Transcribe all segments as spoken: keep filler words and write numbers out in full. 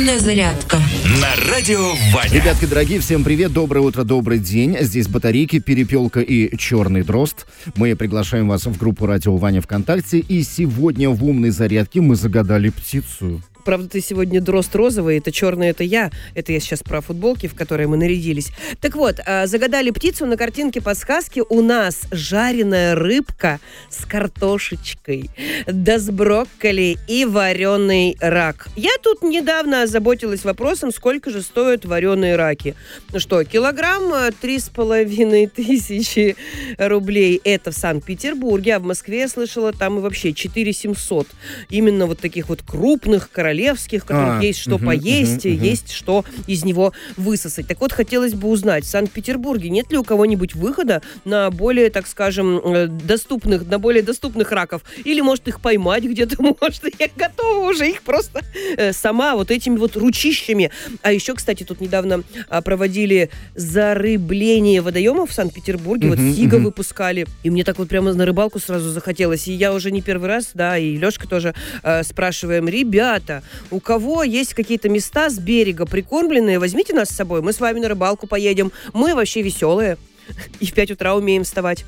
Утренняя зарядка на радио Ваня. Ребятки дорогие, всем привет, доброе утро, добрый день. Здесь батарейки, перепелка и черный дрозд. Мы приглашаем вас в группу Радио Ваня ВКонтакте. И сегодня в умной зарядке мы загадали птицу. Правда, ты сегодня дрозд розовый, это черный, это я. Это я сейчас про футболки, в которые мы нарядились. Так вот, загадали птицу на картинке подсказки. У нас жареная рыбка с картошечкой, да с брокколи и вареный рак. Я тут недавно озаботилась вопросом, сколько же стоят вареные раки. Ну что, килограмм три с половиной тысячи рублей. Это в Санкт-Петербурге, а в Москве, я слышала, там и вообще четыре тысячи семьсот. Именно вот таких вот крупных королевских, в которых а, есть что угу, поесть, угу, угу. есть что из него высосать. Так вот, хотелось бы узнать, в Санкт-Петербурге нет ли у кого-нибудь выхода на более, так скажем, доступных, на более доступных раков? Или, может, их поймать где-то, может, я готова уже их просто э, сама вот этими вот ручищами. А еще, кстати, тут недавно а, проводили зарыбление водоемов в Санкт-Петербурге, угу, вот Сига угу. выпускали, и мне так вот прямо на рыбалку сразу захотелось. И я уже не первый раз, да, и Лешка тоже э, спрашиваем, ребята, у кого есть какие-то места с берега прикормленные, возьмите нас с собой, мы с вами на рыбалку поедем. Мы вообще веселые. И в пять утра умеем вставать.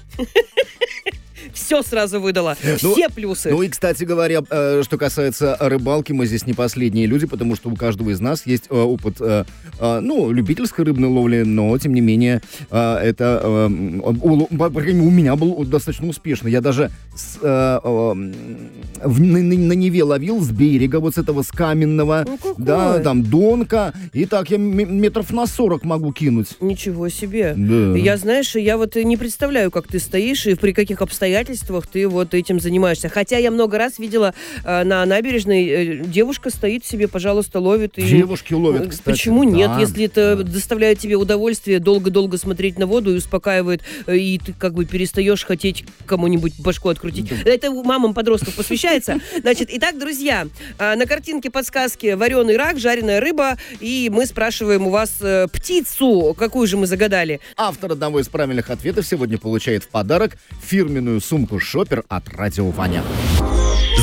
Все сразу выдала. Ну, все плюсы. Ну и, кстати говоря, э, что касается рыбалки, мы здесь не последние люди, потому что у каждого из нас есть э, опыт, э, э, ну, любительской рыбной ловли, но, тем не менее, э, это, э, у, по крайней мере, у меня был достаточно успешно. Я даже с, э, э, в, на, на Неве ловил с берега, вот с этого, с каменного, ну, да, там, донка, и так я м- метров на сорок могу кинуть. Ничего себе. Да. Я, знаешь, я вот не представляю, как ты стоишь и при каких обстоятельствах ты вот этим занимаешься. Хотя я много раз видела э, на набережной, э, девушка стоит себе, пожалуйста, ловит. И... Девушки ловят, кстати. Почему да, нет? Если это да. доставляет тебе удовольствие долго-долго смотреть на воду и успокаивает, э, и ты как бы перестаешь хотеть кому-нибудь башку открутить. Да. Это мамам подростков посвящается. Значит, итак, друзья, э, на картинке подсказки вареный рак, жареная рыба, и мы спрашиваем у вас э, птицу, какую же мы загадали. Автор одного из правильных ответов сегодня получает в подарок фирменную сумку «Шопер» от Радио Ваня.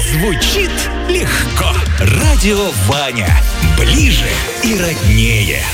Звучит легко. Радио Ваня. Ближе и роднее.